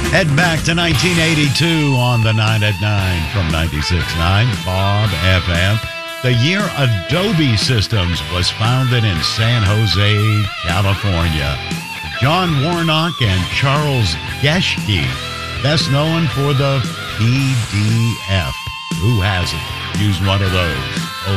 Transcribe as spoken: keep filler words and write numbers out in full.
Head back to nineteen eighty-two on the nine at nine from ninety-six point nine Bob F M. The year Adobe Systems was founded in San Jose, California. John Warnock and Charles Geschke, best known for the P D F. Who hasn't used one of those?